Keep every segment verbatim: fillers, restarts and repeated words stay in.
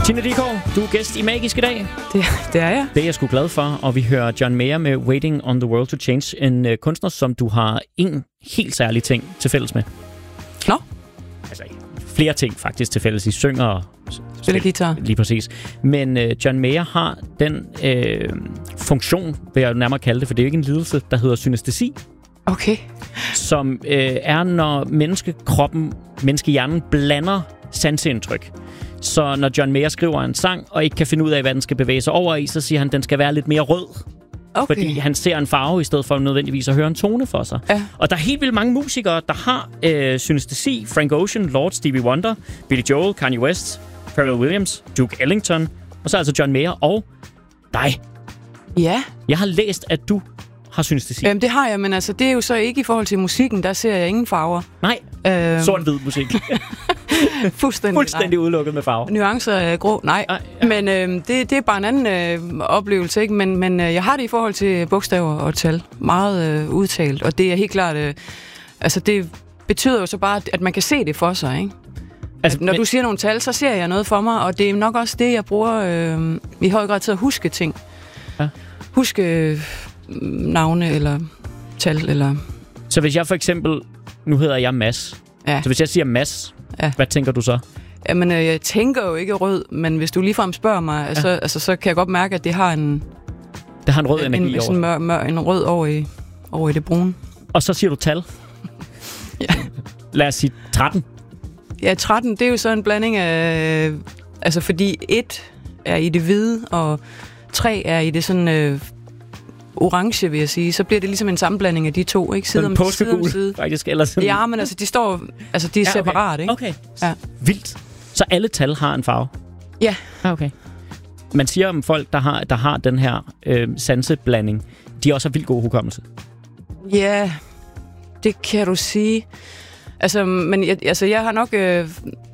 Tina Dickow, du er gæst i Magisk i dag. Det, det er jeg. Det er jeg sgu glad for, og vi hører John Mayer med Waiting on the World to Change. En uh, kunstner, som du har en helt særlig ting til fælles med. Nå? Altså, flere ting faktisk til fælles. I synger og spiller guitar. Lige præcis. Men uh, John Mayer har den uh, funktion, vil jeg nærmere kalde det, for det er jo ikke en lidelse, der hedder synestesi. Okay. Som uh, er, når menneskekroppen, menneskehjernen blander sanseindtryk. Så når John Mayer skriver en sang, og ikke kan finde ud af, hvad den skal bevæge sig over i, så siger han, at den skal være lidt mere rød. Okay. Fordi han ser en farve, i stedet for nødvendigvis at høre en tone for sig. Ja. Og der er helt vildt mange musikere, der har øh, synestesi. Frank Ocean, Lord, Stevie Wonder, Billy Joel, Kanye West, Pharrell Williams, Duke Ellington, og så altså John Mayer og dig. Ja. Jeg har læst, at du har synestesi. Jamen, det har jeg, men altså, det er jo så ikke i forhold til musikken. Der ser jeg ingen farver. Nej, øhm. sort-hvid musik. Fuldstændig, Fuldstændig udelukket med farver. Nuancer er grå, nej. Ej, ja. Men øh, det, det er bare en anden øh, oplevelse, ikke? Men, men øh, jeg har det i forhold til bogstaver og tal. Meget øh, udtalt, og det er helt klart... Øh, altså, det betyder jo så bare, at man kan se det for sig, ikke? Altså, når men... du siger nogle tal, så ser jeg noget for mig, og det er nok også det, jeg bruger øh, i høj grad til at huske ting. Ja. Huske øh, navne eller tal, eller... Så hvis jeg for eksempel... Nu hedder jeg Mads. Ja. Så hvis jeg siger Mads, ja. Hvad tænker du så? Jamen, øh, jeg tænker jo ikke rød, men hvis du ligefrem spørger mig, ja. så, altså, så kan jeg godt mærke, at det har en... Det har en rød energi en, over. Sådan mør, mør, en rød over i, over i det brune. Og så siger du tal? Ja. Lad os sige tretten. Ja, tretten, det er jo så en blanding af... Altså, fordi et er i det hvide, og tre er i det sådan... Øh, orange, vil jeg sige, så bliver det ligesom en sammenblanding af de to, ikke? Side om side om side. Faktisk, eller sådan. Ja, men altså, de står, altså, de er ja, okay. separat, ikke? Okay. Ja. Vildt. Så alle tal har en farve? Ja. Ah, okay. Man siger om folk, der har, der har den her øh, sanseblanding, de også har vildt god hukommelse. Ja, det kan du sige. Altså, men jeg, altså, jeg har nok... Øh,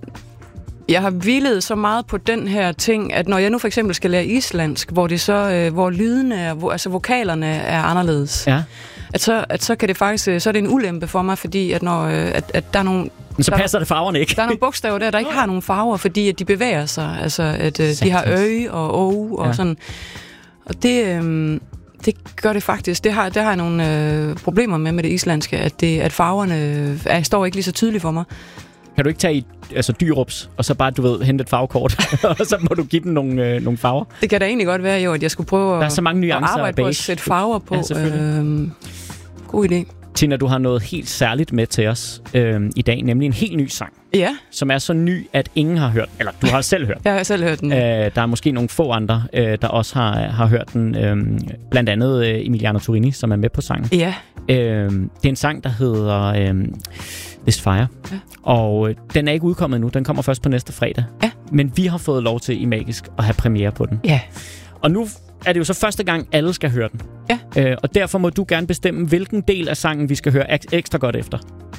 Jeg har hvilet så meget på den her ting, at når jeg nu for eksempel skal lære islandsk, hvor det så, øh, hvor lydene, er, hvor, altså vokalerne er anderledes, ja. at, så, at så kan det faktisk, så er det en ulempe for mig, fordi at når øh, at, at der er nogle, men så der, passer det farverne ikke. Der er nogle bogstaver der, der ikke har nogen farver, fordi at de bevæger sig, altså at øh, de har øje og o og ja. Sådan, og det øh, det gør det faktisk. Det har, det har jeg nogle øh, problemer med med det islandske, at det, at farverne øh, står ikke lige så tydeligt for mig. Kan du ikke tage i altså Dyrups, og så bare, du ved, hente et farvekort, og så må du give dem nogle, øh, nogle farver? Det kan da egentlig godt være, jo, at jeg skulle prøve der er så mange nuancer at arbejde på at sætte farver på. Ja, øh, god idé. Tina, du har noget helt særligt med til os øh, i dag, nemlig en helt ny sang. Ja. Som er så ny, at ingen har hørt. Eller, du har selv hørt den. Jeg har selv hørt den. Øh, der er måske nogle få andre, øh, der også har, har hørt den. Øh, blandt andet øh, Emiliano Torrini, som er med på sangen. Ja. Øh, det er en sang, der hedder øh, This Fire. Ja. Og øh, den er ikke udkommet nu. Den kommer først på næste fredag. Ja. Men vi har fået lov til i Magisk at have premiere på den. Ja. Og nu er det jo så første gang, alle skal høre den. Ja. Øh, og derfor må du gerne bestemme, hvilken del af sangen, vi skal høre ek- ekstra godt efter.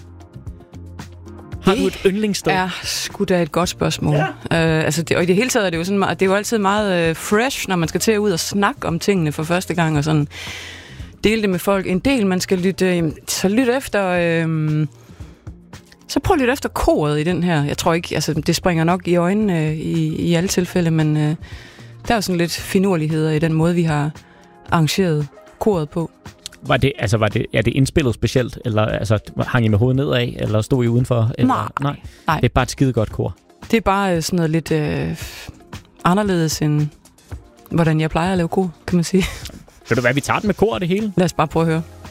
Har det du et yndlingssted? Det er sgu da et godt spørgsmål. Ja. Øh, altså det, og i det hele taget er det jo, sådan, det er jo altid meget øh, fresh, når man skal til at ud og snakke om tingene for første gang, og sådan dele det med folk. En del, man skal lytte, øh, så lytte efter... Øh, så prøv at lytte efter koret i den her. Jeg tror ikke, altså det springer nok i øjnene øh, i, i alle tilfælde, men øh, der er jo sådan lidt finurligheder i den måde, vi har arrangeret koret på. Var det, altså var det, er det indspillet specielt, eller altså, hang I med hovedet nedad, eller stod I udenfor? Eller? Nej, nej, nej. Det er bare et skide godt kor. Det er bare sådan noget lidt øh, anderledes end, hvordan jeg plejer at lave kor, kan man sige. Ved du hvad, vi tager den med kor det hele? Lad os bare prøve at høre.